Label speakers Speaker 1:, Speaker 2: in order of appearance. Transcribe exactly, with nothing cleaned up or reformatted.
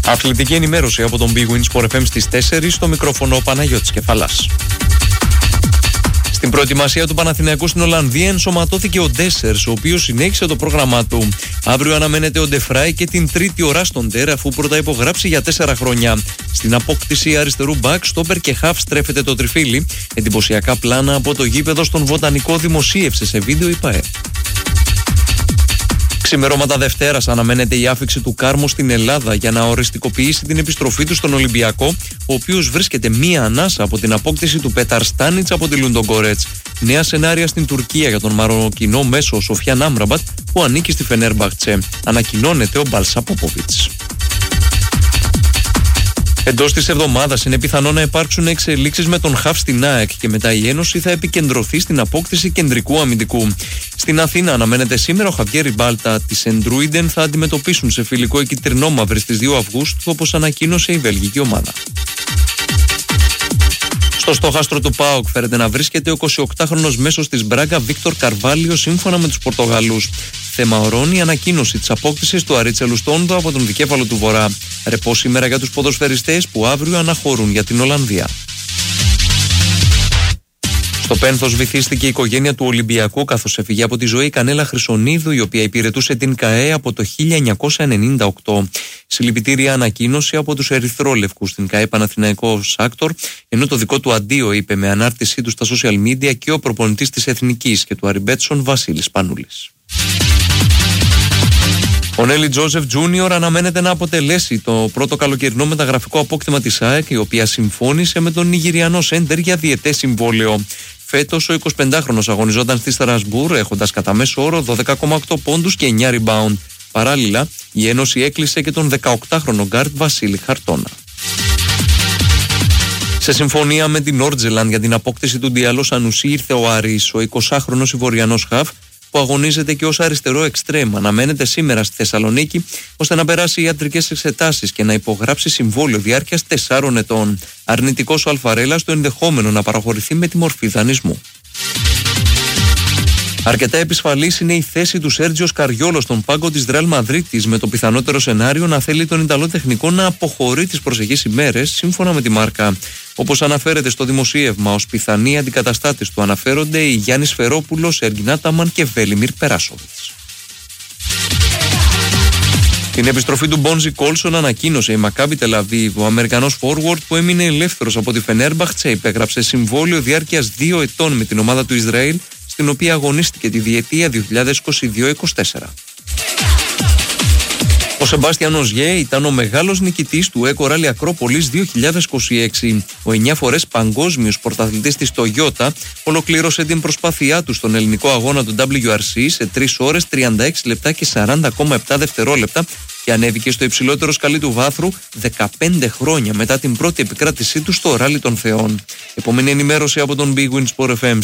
Speaker 1: Αθλητική ενημέρωση από τον Big Win Sport εφ εμ στις τέσσερις, στο μικρόφωνο ο Παναγιώτης Κεφαλάς. Στην προετοιμασία του Παναθηναϊκού στην Ολλανδία ενσωματώθηκε ο Ντέσσερς, ο οποίος συνέχισε το πρόγραμμά του. Αύριο αναμένεται ο Ντεφράι και την τρίτη ώρα στον Τερ, αφού πρώτα υπογράψει για τέσσερα χρόνια. Στην απόκτηση αριστερού μπακ, στόπερ και χαφ στρέφεται το τριφύλι. Εντυπωσιακά πλάνα από το γήπεδο στον Βοτανικό δημοσίευσε σε βίντεο η ΠΑΕ. Ξημερώματα Δευτέρας αναμένεται η άφιξη του Κάρμο στην Ελλάδα για να οριστικοποιήσει την επιστροφή του στον Ολυμπιακό, ο οποίος βρίσκεται μία ανάσα από την απόκτηση του Πέταρ Στάνιτς από τη Λουντογκορέτς. Νέα σενάρια στην Τουρκία για τον μαροκινό μέσο Σοφιάν Άμραμπατ, που ανήκει στη Φενέρμπαχτσε. Ανακοινώνεται ο Μπάλσα Πόποβιτς. Εντός της εβδομάδας είναι πιθανό να υπάρξουν εξελίξεις με τον χαφ στην ΑΕΚ και μετά η Ένωση θα επικεντρωθεί στην απόκτηση κεντρικού αμυντικού. Στην Αθήνα αναμένεται σήμερα ο Χαβιέρ Ριμπάλτα της Εντρούιντεν θα αντιμετωπίσουν σε φιλικό η Κιτρινόμαυρη στις δύο Αυγούστου, όπως ανακοίνωσε η βελγική ομάδα. Στο στόχαστρο του ΠΑΟΚ φέρεται να βρίσκεται ο εικοσιοκτάχρονος μέσος της Μπράγκα Βίκτορ Καρβάλιο, σύμφωνα με τους Πορτογαλούς. Θέμα ορών η ανακοίνωση της απόκτησης του Αρίτσελου Στόντο από τον δικέφαλο του Βορρά. Ρεπό σήμερα για τους ποδοσφαιριστές που αύριο αναχωρούν για την Ολλανδία. Στο Πένθος βυθίστηκε η οικογένεια του Ολυμπιακού, καθώς έφυγε από τη ζωή η Κανέλα Χρυσονίδου, η οποία υπηρετούσε την ΚΑΕ από το χίλια εννιακόσια ενενήντα οκτώ. Συλληπιτήρια ανακοίνωση από τους Ερυθρόλευκους στην ΚΑΕ Παναθηναϊκός Άκτορ, ενώ το δικό του αντίο είπε με ανάρτησή του στα social media και ο προπονητής της Εθνικής και του Αριμπέτσον Βασίλης Πανούλης. Ο Νέλι Τζόζεφ Τζούνιορ αναμένεται να αποτελέσει το πρώτο καλοκαιρινό μεταγραφικό απόκτημα της ΑΕΚ, η οποία συμφώνησε με τον Νιγηριανό σέντερ για διετές συμβόλαιο. Φέτος ο εικοσιπεντάχρονος αγωνιζόταν στη Στρασβούρ, έχοντας κατά μέσο όρο δώδεκα κόμμα οκτώ πόντους και εννιά rebound. Παράλληλα, η Ένωση έκλεισε και τον δεκαοκτάχρονο γκάρτ Βασίλη Χαρτώνα. Σε συμφωνία με την Νόρτζελαν για την απόκτηση του Ντιαλό Σανουσί ήρθε ο Άρης, ο εικοσάχρονος Ιβοριανός χαφ, που αγωνίζεται και ως αριστερό εξτρέμ, αναμένεται σήμερα στη Θεσσαλονίκη ώστε να περάσει ιατρικές εξετάσεις και να υπογράψει συμβόλαιο διάρκειας τεσσάρων ετών. Αρνητικός ο Αλφαρέλας το ενδεχόμενο να παραχωρηθεί με τη μορφή δανεισμού. Αρκετά επισφαλής είναι η θέση του Σέρτζιο Σκαριόλο στον πάγκο της Ρεάλ Μαδρίτης, με το πιθανότερο σενάριο να θέλει τον Ιταλό τεχνικό να αποχωρεί τις προσεχείς ημέρες, σύμφωνα με τη Μάρκα. Όπως αναφέρεται στο δημοσίευμα, ως πιθανοί αντικαταστάτες του αναφέρονται οι Γιάννης Φερόπουλος, Σέργιν Άταμαν και Βέλιμιρ Περάσοβιτς. Την επιστροφή του Μπόνζι Κόλσον ανακοίνωσε η Μακάμπι Τελαβίβ. Ο Αμερικανός forward, που έμεινε ελεύθερος από τη Φενέρμπαχτσε, υπέγραψε συμβόλαιο διάρκειας δύο ετών με την ομάδα του Ισραήλ, στην οποία αγωνίστηκε τη διετία δύο χιλιάδες είκοσι δύο είκοσι τέσσερα. Ο Σεμπάστιαν Οζιέ ήταν ο μεγάλος νικητής του Eco Rally Ακρόπολης δύο χιλιάδες είκοσι έξι. Ο εννιά φορές παγκόσμιος πρωταθλητής της Toyota ολοκλήρωσε την προσπάθειά του στον ελληνικό αγώνα του ντάμπλιου αρ σι σε τρεις ώρες τριάντα έξι λεπτά και σαράντα κόμμα επτά δευτερόλεπτα και ανέβηκε στο υψηλότερο σκαλί του βάθρου δεκαπέντε χρόνια μετά την πρώτη επικράτησή του στο Ράλι των Θεών. Επόμενη ενημέρωση από τον Big Win Sport εφ εμ